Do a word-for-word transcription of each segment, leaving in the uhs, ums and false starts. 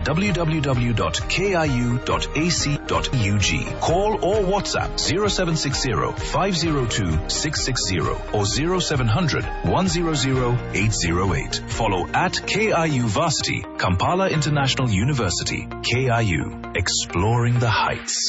w w w dot k i u dot a c dot u g. Call or WhatsApp zero seven six zero five zero two six six zero or zero seven zero zero one zero zero eight zero eight. Follow at K I U Varsity, Kampala International University. K I U, exploring the heights.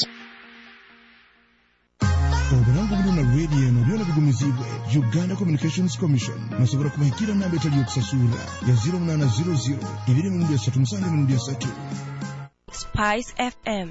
Obulangu buno na radio no byona bigumizibwe Uganda Communications Commission nasobora kumahikira namba etali okusasula ya zero nine zero zero ibiri mu mbya tatu musange mu mbya tatu. Spice F M.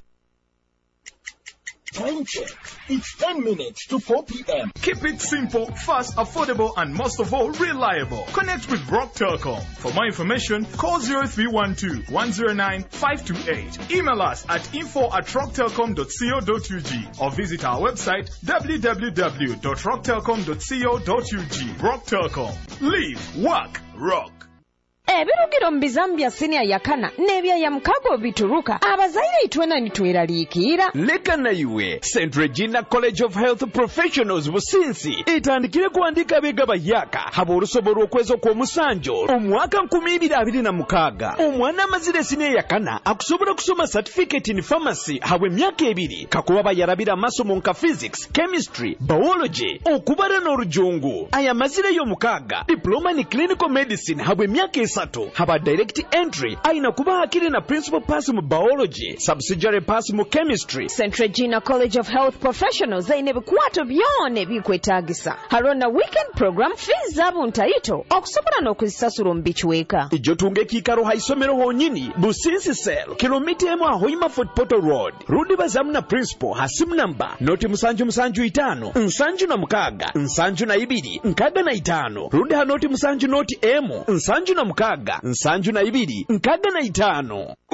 Time check. It's ten minutes to four p.m. Keep it simple, fast, affordable, and most of all, reliable. Connect with Brock Telecom. For more information, call zero three one two one zero nine five two eight. Email us at info at rock telecom dot co dot u g or visit our website w w w dot rock telecom dot co dot u g. Brock Telecom. Live, work, rock. Ebirugiro mbizambya senior yakana nebya ya mkago bituruka abazaire itwena nitweraliikira leka na iwe Saint Regina College of Health Professionals businsi itandikire kuandika bega bayaka haborusoboro okwezo kwa musanjo omwaka nkumi ibiri abiri na mukaga omwana amazire senior yakana akusobora kusoma certificate in pharmacy habwe myaka ebiri kakuba bayarabira masomo nka physics, chemistry, biology okubara n'orujungu aya mazire yo mukaga diploma in clinical medicine habwe myaka sato haba direct entry aina kuba akili na principal pass mu biology subsidiary pass mu chemistry. Saint Regina College of Health Professionals zaine bikwato byone bikwetagisa harona weekend program fees zabo ntaito okusobola n'okuzisasula mbichweka ijo tunge kikaro haisomero honyini businsi cell kilomita emu ahoima Fort Portal Road rudi bazamu na principal hasimu namba noti musanju musanju itano nsanju na mukaga nsanju na ibiri nkaga na itano rudi hanoti musanju noti emu nsanju na mukaga nsanju na ibiri nkaga na itano.